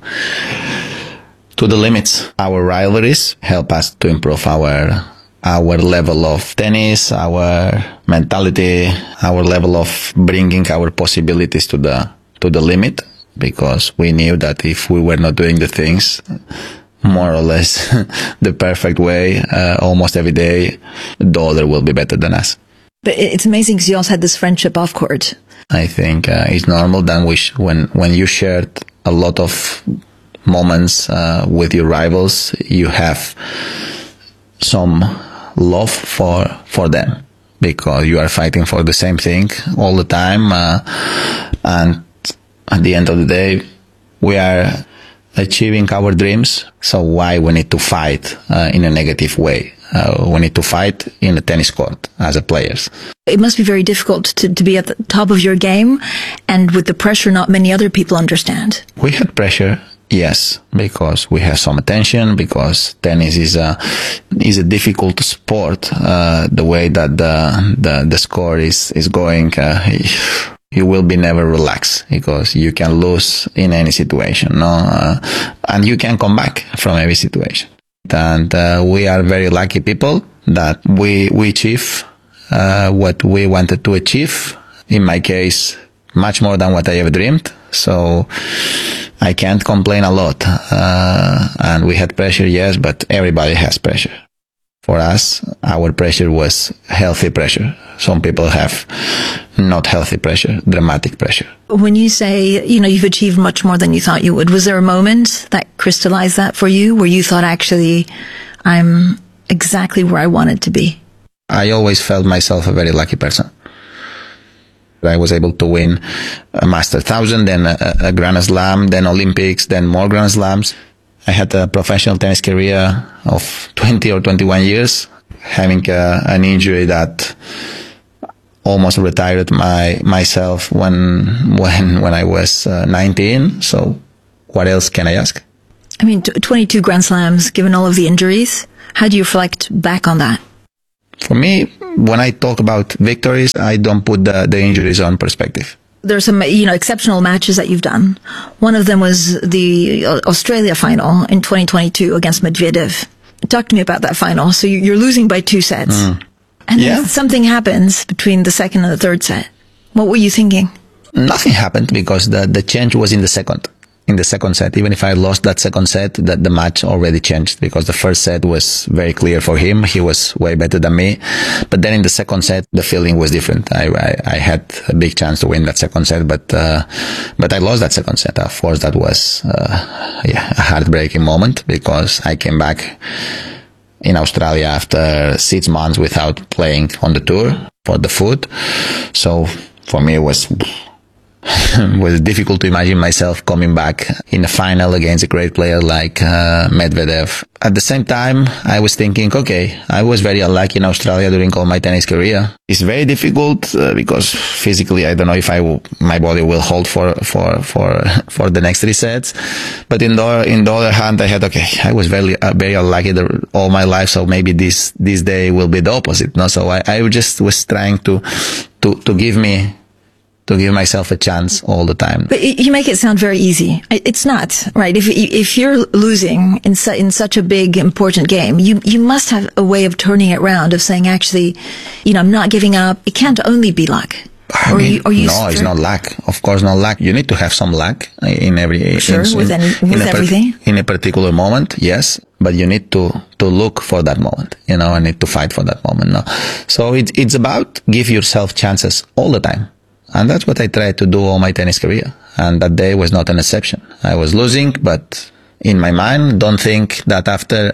S18: limits. Our rivalries help us to improve our level of tennis, our mentality, our level of bringing our possibilities to the limit, because we knew that if we were not doing the things more or less the perfect way, almost every day, the other will be better than us.
S20: But it's amazing because you also had this friendship off court.
S18: I think it's normal that when you shared a lot of moments with your rivals, you have some love for them because you are fighting for the same thing all the time, and at the end of the day, we are achieving our dreams. So why we need to fight in a negative way? We need to fight in the tennis court as a players.
S20: It must be very difficult to be at the top of your game, and with the pressure not many other people understand.
S18: We had pressure, yes, because we have some attention, because tennis is a difficult sport. The way that the score is going, you will be never relaxed because you can lose in any situation, and you can come back from every situation. And we are very lucky people that we achieve what we wanted to achieve. In my case, much more than what I ever dreamed. So I can't complain a lot. And we had pressure, yes, but everybody has pressure. For us, our pressure was healthy pressure. Some people have not healthy pressure, dramatic pressure.
S20: When you say, you've achieved much more than you thought you would, was there a moment that crystallized that for you, where you thought, actually, I'm exactly where I wanted to be?
S18: I always felt myself a very lucky person. I was able to win a Master 1000, then a Grand Slam, then Olympics, then more Grand Slams. I had a professional tennis career of 20 or 21 years, having an injury that almost retired myself when I was 19. So what else can I ask?
S20: I mean, 22 Grand Slams, given all of the injuries. How do you reflect back on that?
S18: For me, when I talk about victories, I don't put the injuries on perspective.
S20: There's some, exceptional matches that you've done. One of them was the Australia final in 2022 against Medvedev. Talk to me about that final. So you're losing by 2 sets. And then something happens between the second and the third set. What were you thinking?
S18: Nothing happened because the change was in the second set. Even if I lost that second set, the match already changed because the first set was very clear for him. He was way better than me. But then in the second set, the feeling was different. I had a big chance to win that second set, but I lost that second set. Of course, that was, a heartbreaking moment because I came back in Australia after 6 months without playing on the tour for the foot. So for me, it was difficult to imagine myself coming back in a final against a great player like Medvedev. At the same time, I was thinking, okay, I was very unlucky in Australia during all my tennis career. It's very difficult because physically, I don't know if my body will hold for the next 3 sets. But in the other hand, I had, I was very unlucky all my life, so maybe this day will be the opposite. No, so I just was trying to give myself a chance all the time.
S20: But you make it sound very easy. It's not, right? If you're losing in such a big, important game, you must have a way of turning it around, of saying, actually, I'm not giving up. It can't only be luck.
S18: It's not luck. Of course, not luck. You need to have some luck in every...
S20: with everything.
S18: In a particular moment, yes. But you need to look for that moment, and need to fight for that moment. No? So it's about give yourself chances all the time. And that's what I tried to do all my tennis career. And that day was not an exception. I was losing, but in my mind, don't think that after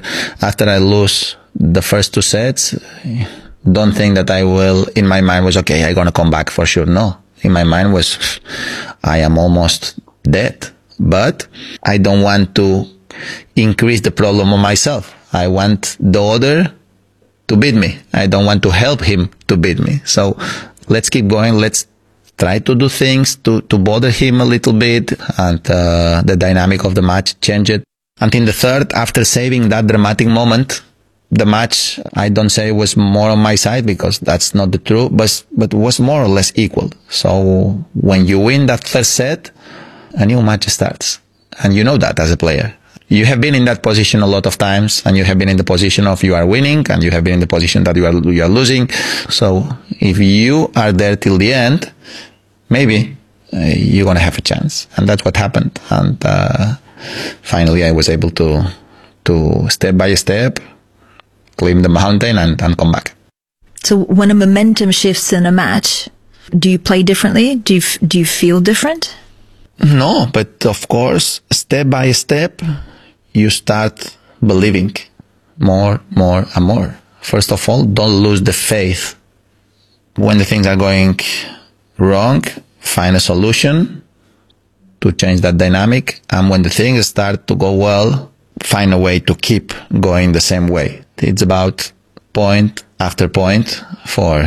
S18: I lose the first 2 sets, don't think that I will, in my mind was, okay, I'm going to come back for sure. No. In my mind was, I am almost dead. But I don't want to increase the problem on myself. I want the other to beat me. I don't want to help him to beat me. So let's keep going. Let's try to do things to bother him a little bit. And the dynamic of the match changed. And in the third, after saving that dramatic moment, the match, I don't say was more on my side because that's not the truth, but was more or less equal. So when you win that first set, a new match starts. And you know that as a player. You have been in that position a lot of times, and you have been in the position of you are winning, and you have been in the position that you are losing. So if you are there till the end, maybe you're going to have a chance. And that's what happened. And finally I was able to step by step, climb the mountain and come back.
S20: So when a momentum shifts in a match, do you play differently? Do you feel different?
S18: No, but of course, step by step, you start believing more and more. First of all, don't lose the faith. When the things are going wrong, find a solution to change that dynamic. And when the things start to go well, find a way to keep going the same way. It's about point after point for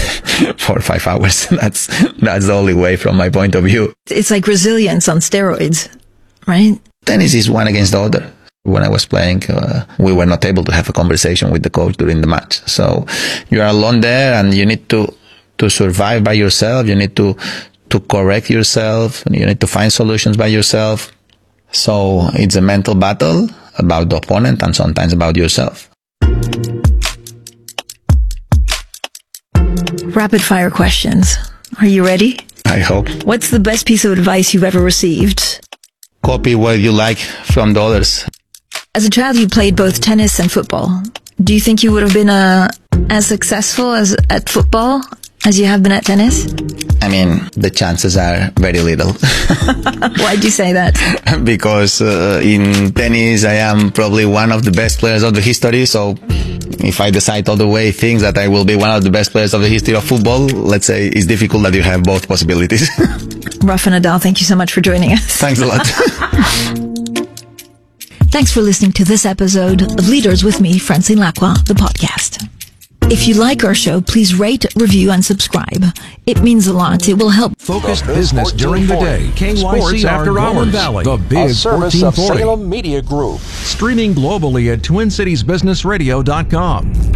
S18: 5 hours. That's the only way from my point of view.
S20: It's like resilience on steroids, right?
S18: Tennis is one against the other. When I was playing, we were not able to have a conversation with the coach during the match. So you are alone there and you need to survive by yourself. You need to correct yourself. You need to find solutions by yourself. So it's a mental battle about the opponent and sometimes about yourself.
S20: Rapid fire questions. Are you ready?
S18: I hope.
S20: What's the best piece of advice you've ever received?
S18: Copy what you like from the others.
S20: As a child, you played both tennis and football. Do you think you would have been as successful at football as you have been at tennis?
S18: I mean, the chances are very little.
S20: Why'd you say that?
S18: Because in tennis, I am probably one of the best players of the history. So If I decide all the way things that I will be one of the best players of the history of football, let's say it's difficult that you have both possibilities.
S20: Rafa Nadal, thank you so much for joining us.
S18: Thanks a lot.
S20: Thanks for listening to this episode of Leaders with me, Francine Lacroix, the podcast. If you like our show, please rate, review, and subscribe. It means a lot. It will help.
S1: Focused business during the day. KYC After Hours. Valley. The Big
S5: a service
S1: 1440.
S5: of Salem Media Group.
S1: Streaming globally at TwinCitiesBusinessRadio.com.